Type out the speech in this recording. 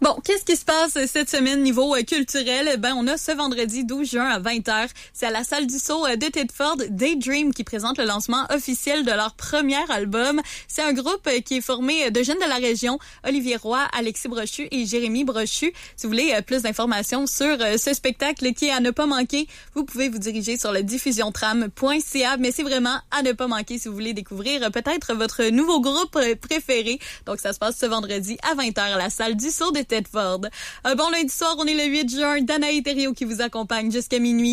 Bon, qu'est-ce qui se passe cette semaine niveau culturel? On a ce vendredi 12 juin à 20h. C'est à la salle du Sceau de Thetford, Daydream qui présente le lancement officiel de leur premier album. C'est un groupe qui est formé de jeunes de la région, Olivier Roy, Alexis Brochu et Jérémy Brochu. Si vous voulez plus d'informations sur ce spectacle qui est à ne pas manquer, vous pouvez vous diriger sur le diffusiontram.ca. Mais c'est vraiment à ne pas manquer si vous voulez découvrir peut-être votre nouveau groupe préféré. Donc ça se passe ce vendredi à 20h à la salle du Sceau de Thetford. Bon lundi soir, on est le 8 juin. Danae Thériault qui vous accompagne jusqu'à minuit.